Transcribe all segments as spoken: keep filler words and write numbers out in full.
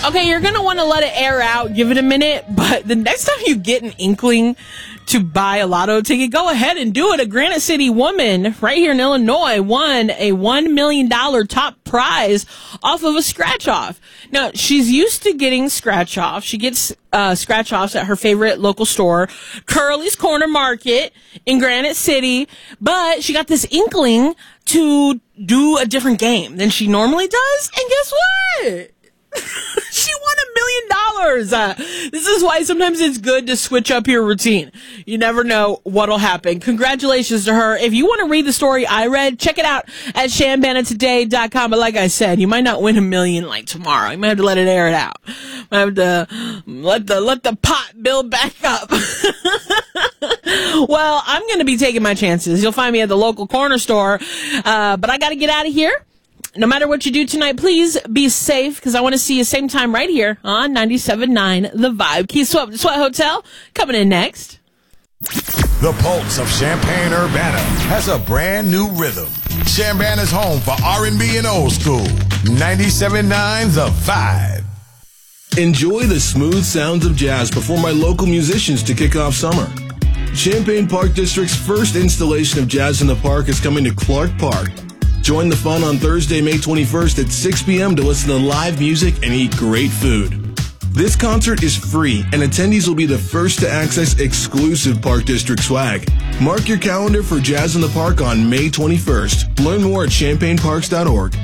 Okay, you're going to want to let it air out, give it a minute, but the next time you get an inkling to buy a lotto ticket, go ahead and do it. A Granite City woman right here in Illinois won a one million dollars top prize off of a scratch-off. Now, she's used to getting scratch-offs. She gets uh, scratch-offs at her favorite local store, Curly's Corner Market in Granite City, but she got this inkling to do a different game than she normally does, and guess what? She won a million dollars. Uh, this is why sometimes it's good to switch up your routine. You never know what'll happen. Congratulations to her. If you want to read the story I read, check it out at shan banna today dot com. But like I said, you might not win a million like tomorrow. You might have to let it air it out. You might have to let the let the pot build back up. Well, I'm going to be taking my chances. You'll find me at the local corner store. Uh, but I got to get out of here. No matter what you do tonight, please be safe, because I want to see you same time right here on ninety-seven point nine The Vibe. Key Sweat, Sweat Hotel coming in next. The pulse of Champaign-Urbana has a brand new rhythm. Champaign is home for R and B and old school. ninety-seven point nine The Vibe. Enjoy the smooth sounds of jazz before my local musicians to kick off summer. Champaign Park District's first installation of Jazz in the Park is coming to Clark Park. Join the fun on Thursday, May twenty-first at six p.m. to listen to live music and eat great food. This concert is free, and attendees will be the first to access exclusive Park District swag. Mark your calendar for Jazz in the Park on May twenty-first. Learn more at champaign parks dot org.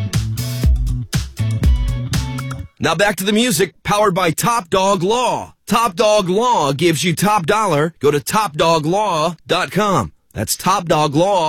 Now back to the music, powered by Top Dog Law. Top Dog Law gives you top dollar. Go to top dog law dot com. That's Top Dog Law.